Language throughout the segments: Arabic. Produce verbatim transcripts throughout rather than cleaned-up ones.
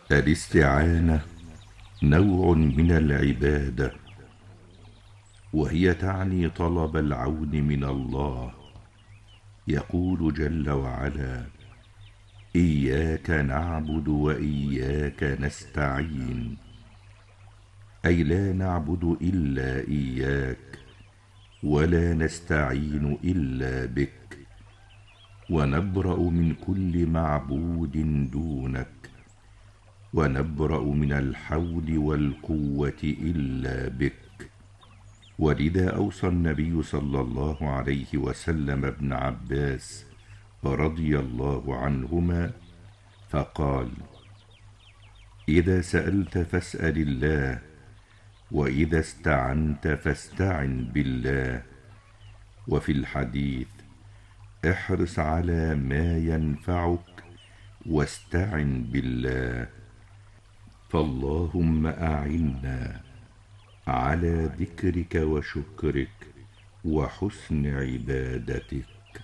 الاستعانة نوع من العبادة، وهي تعني طلب العون من الله. يقول جل وعلا: إياك نعبد وإياك نستعين، أي لا نعبد إلا إياك ولا نستعين إلا بك، ونبرأ من كل معبود دونك، ونبرأ من الحول والقوة إلا بك. ولذا أوصى النبي صلى الله عليه وسلم ابن عباس رضي الله عنهما فقال: إذا سألت فاسأل الله، وإذا استعنت فاستعن بالله. وفي الحديث: احرص على ما ينفعك واستعن بالله. فاللهم أعنا على ذكرك وشكرك وحسن عبادتك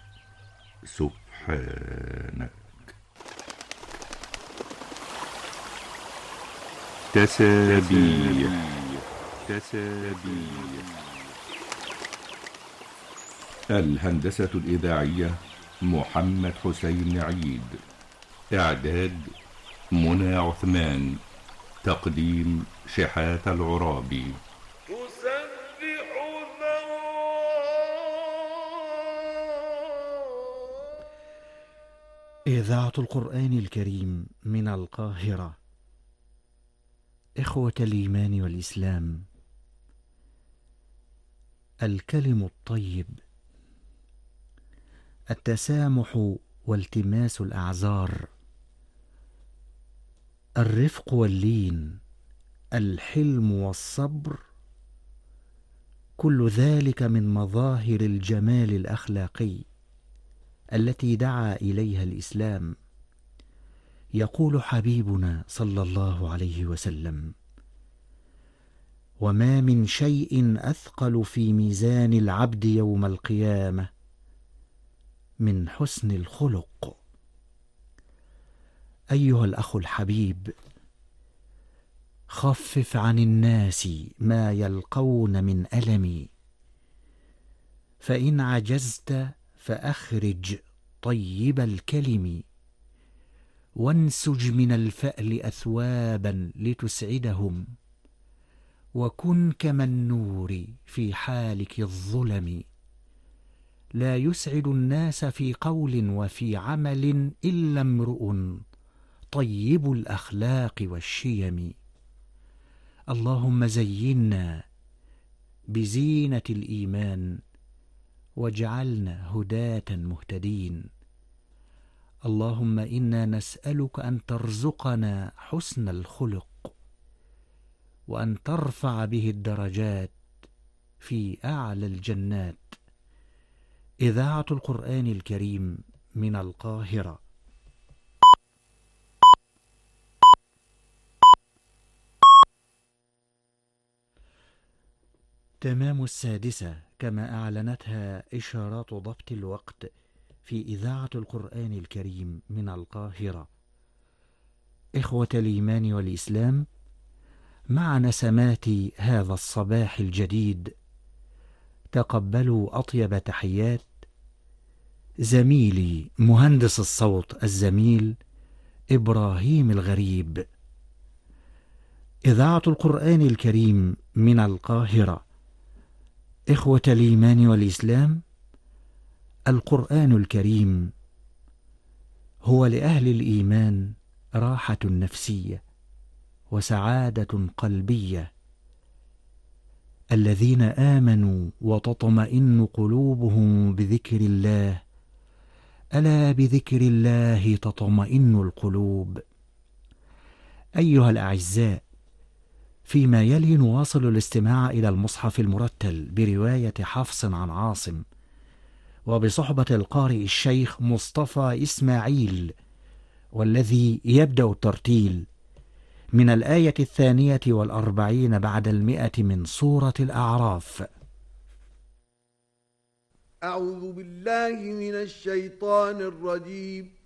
سبحانك. تسابيح. تسابيح. الهندسة الإذاعية محمد حسين عيد. إعداد منى عثمان. تقديم شحات العرابي. إذاعة القرآن الكريم من القاهرة. إخوة الإيمان والإسلام، الكلم الطيب، التسامح والتماس الأعذار، الرفق واللين، الحلم والصبر، كل ذلك من مظاهر الجمال الأخلاقي التي دعا إليها الإسلام. يقول حبيبنا صلى الله عليه وسلم: وما من شيء أثقل في ميزان العبد يوم القيامة من حسن الخلق. أيها الأخ الحبيب، خفف عن الناس ما يلقون من ألم، فإن عجزت فأخرج طيب الكلم، وانسج من الفأل أثوابا لتسعدهم، وكن كما النور في حالك الظلم. لا يسعد الناس في قول وفي عمل إلا امرؤ طيب الأخلاق والشيم. اللهم زينا بزينة الإيمان واجعلنا هداة مهتدين. اللهم إنا نسألك أن ترزقنا حسن الخلق، وأن ترفع به الدرجات في أعلى الجنات. إذاعة القرآن الكريم من القاهرة. تمام السادسة كما أعلنتها إشارات ضبط الوقت في إذاعة القرآن الكريم من القاهرة. إخوة الإيمان والإسلام، مع نسمات هذا الصباح الجديد تقبلوا أطيب تحيات زميلي مهندس الصوت الزميل إبراهيم الغريب. إذاعة القرآن الكريم من القاهرة. إخوة الإيمان والإسلام، القرآن الكريم هو لأهل الإيمان راحة نفسية وسعادة قلبية. الذين آمنوا وتطمئن قلوبهم بذكر الله، ألا بذكر الله تطمئن القلوب. أيها الأعزاء، فيما يلي نواصل الاستماع إلى المصحف المرتل برواية حفص عن عاصم، وبصحبة القارئ الشيخ مصطفى إسماعيل، والذي يبدأ الترتيل من الآية الثانية والأربعين بعد المئة من سورة الأعراف. أعوذ بالله من الشيطان الرجيم.